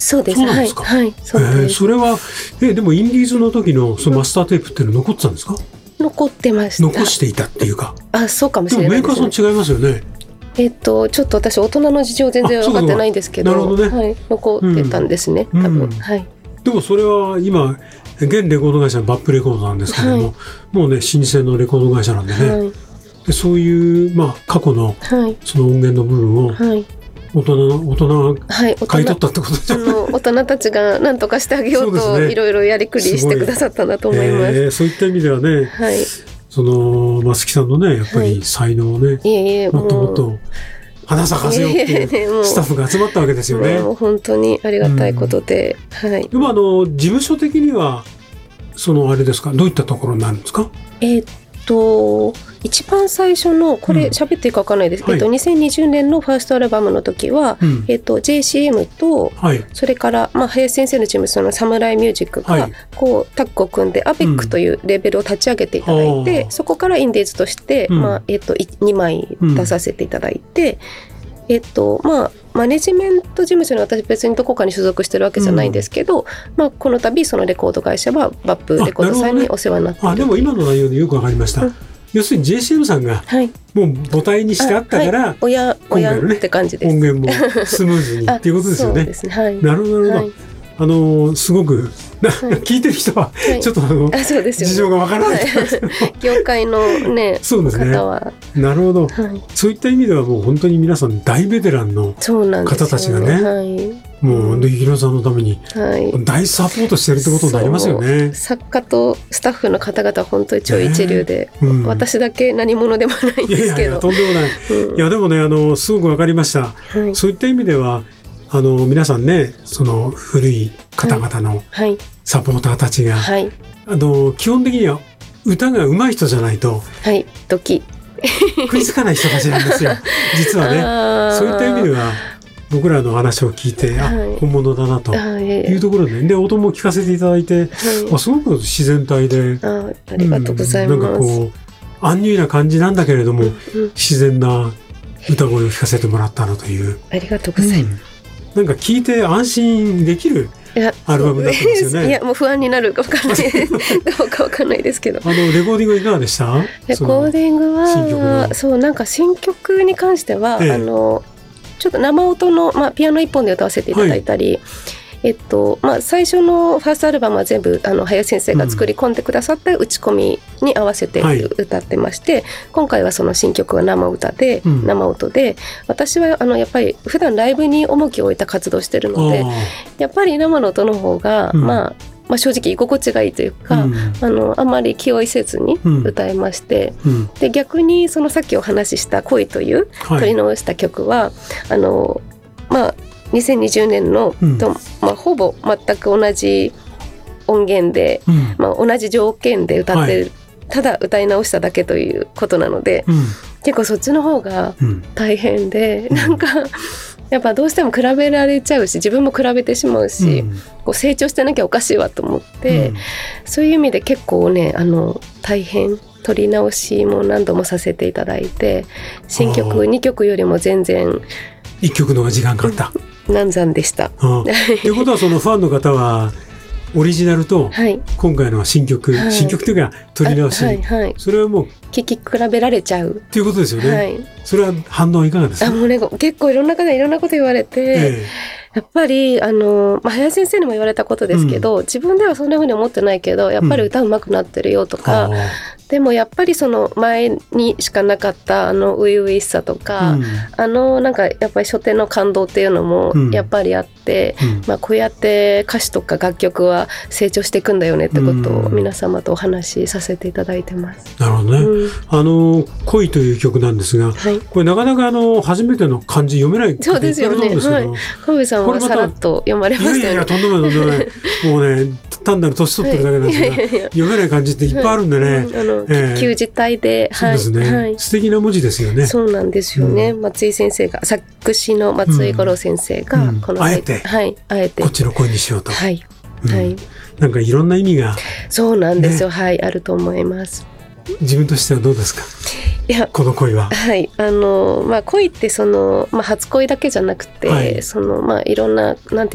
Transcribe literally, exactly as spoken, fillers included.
そうです。 そうなんですか。 はい、はい、そうです。 えー、それはえでもインディーズの時のそのマスターテープっていうの残ってたんですか？ 残ってました。 残していたっていうか。 あ、そうかもしれないですね。 でもメーカーさん違いますよね。 えっとちょっと私大人の事情全然分かってないんですけど、 なるほどね、 はい、残ってたんですね、 うん、 多分、 うん、 はい。 でもそれは今現レコード会社のバップレコードなんですけれども、はい、もうね老舗のレコード会社なんでね、はい、でそういう、まあ、過去のその音源の部分を、はい、大人の大人が買い取ったってことじゃない、 大人たちが何とかしてあげようといろいろやりくりしてくださったんだと思います。 えー、そういった意味ではね、はい、その松木さんのねやっぱり才能をね、はい、いえいえもっともっと花咲かせようっていうスタッフが集まったわけですよね。 もう本当にありがたいことで、うん、はい。 でもあの事務所的にはそのあれですか、どういったところになるんですか？ えー、っと一番最初のこれ喋っていいか分からないですけど、うん、はい、えっと、にせんにじゅうねんのファーストアルバムの時は、うん、えっと、ジェーシーエム と、はい、それから、まあ、林先生のチームそのサムライミュージックが、はい、こうタッグを組んで アベック というレベルを立ち上げていただいて、うん、そこからインディーズとして、うん、まあ、えっと、にまい出させていただいて、うん、えっとまあ、マネジメント事務所に私別にどこかに所属してるわけじゃないんですけど、うん、まあ、この度そのレコード会社はバップレコードさんにお世話になっている。 あ、でも今の内容でよくわかりました、うん、要するに ジェーシーエム さんがもう母体にしてあったから、はい、 親親って感じです。 音源もスムーズにっていうことですよね。そうですね、はい、なるほどなるほど、はい、あのすごく聞いてる人はちょっとあの、はい、そうですよね、事情がわからない、はい、 業界のねそうですね、 方はなるほど、はい、そういった意味ではもう本当に皆さん大ベテランの方たちがね、はい、もう雪乃さんのために大サポートしてるってことになりますよね。 作家とスタッフの方々は本当に超一流で、ね、うん、私だけ何者でもないんですけど。いやいやいやとんでもない、うん、いやでもねあのすごくわかりました、はい、そういった意味ではあの皆さんねその古い方々のサポーターたちが、はいはい、あの基本的には歌が上手い人じゃないと、はい、ドキ食いつかない人たちなんですよ実はね。そういった意味では僕らの話を聞いて、はい、あ本物だなというところで、で音も聞かせていただいて、はい、あすごく自然体であ, ありがとうございます、 うん、なんかこうアンニュイな感じなんだけれども、うん、自然な歌声を聞かせてもらったなという。 ありがとうございます、 うん、なんか聞いて安心できるアルバムだったんですよね。 いやもう不安になるか分かんないどうか分かんないですけど、 あのレコーディングいかがでした？ レコーディングはそうなんか新曲に関しては、ええ、あのちょっと生音の、まあ、ピアノ一本で歌わせていただいたり、はい、えっとまあ、最初のファーストアルバムは全部あの林先生が作り込んでくださった打ち込みに合わせて歌ってまして、はい、今回はその新曲は生歌で、うん、生音で、私はあのやっぱり普段ライブに重きを置いた活動してるので、やっぱり生の音の方が、うん、まあまあ、正直居心地がいいというか、うん、あのあんまり気負いせずに歌えまして、うん、で逆にそのさっきお話しした恋という取り直した曲は、はい、あのまあにせんにじゅうねんの、うんとまあ、ほぼ全く同じ音源で、うんまあ、同じ条件で歌ってる、はい、ただ歌い直しただけということなので、うん、結構そっちの方が大変で、うん、なんかやっぱどうしても比べられちゃうし自分も比べてしまうし、うん、こう成長してなきゃおかしいわと思って、うん、そういう意味で結構ねあの大変撮り直しも何度もさせていただいて、新曲にきょくよりも全然いっきょくの方が時間かかった、 うん、難産でした。 ということはそのファンの方はオリジナルと今回の新曲、はい、新曲というか撮り直し、はいはい、それはもう聴き比べられちゃうっていうことですよね、はい、それは反応いかがですか？ あもう、ね、結構いろんな方いろんなこと言われて、ええ、やっぱりあの、まあ、林先生にも言われたことですけど、うん、自分ではそんな風に思ってないけどやっぱり歌うまくなってるよとか、うん、でもやっぱりその前にしかなかったあの初々しさとか、うん、あのなんかやっぱり初手の感動っていうのもやっぱりあって、うんまあ、こうやって歌詞とか楽曲は成長していくんだよねってことを皆様とお話しさせていただいてます。 なるほどね、うん、あの恋という曲なんですが、はい、これなかなかあの初めての漢字読めないそうですよね。はい、小部さんはさらっと読まれましたよね。 いやいやとんでもないとんでもないもうね単なる年取ってるだけなんですが、はい、いやいやいや読めない漢字っていっぱいあるんでね、はいうん、あのえー、旧字体で、そうですね、はい、素敵な文字ですよね。 そうなんですよね、うん、松井先生が作詞の松井五郎先生がこの、 うん、あえて、 はい、あえてこっちの声にしようと、 はいうんはい、 なんかいろんな意味がそうなんですよ、ね、はいあると思います。 自分としてはどうですか？いやこの恋は、 はいあのまあ、恋ってその、まあ、初恋だけじゃなくて、はい、そのまあ、いろんななんて